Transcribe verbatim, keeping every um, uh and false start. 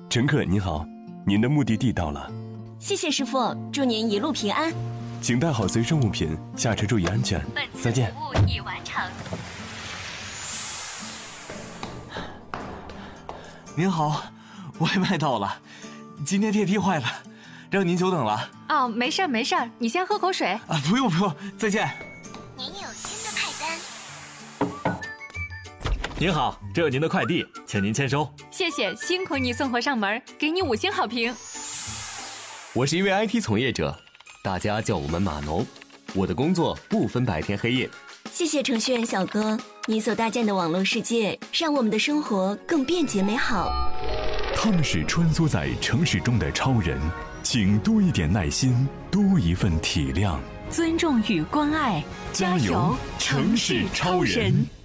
乘客您好，您的目的地到了。 谢谢师傅，祝您一路平安。 请带好随身物品，下车注意安全。再见。 服务已完成。 您好，外卖到了，今天电梯坏了，让您久等了。 哦，没事儿没事儿，你先喝口水。 啊，不用不用，再见。 您有新的派单。 您好，这是您的快递，请您签收。 谢谢，辛苦你送货上门，给你五星好评。 我是一位 I T 从业者，大家叫我们码农。我的工作不分白天黑夜。 谢谢程序员小哥，你所搭建的网络世界，让我们的生活更便捷美好。 他们是穿梭在城市中的超人，请多一点耐心，多一份体谅， 尊重与关爱， 加油，城市超人。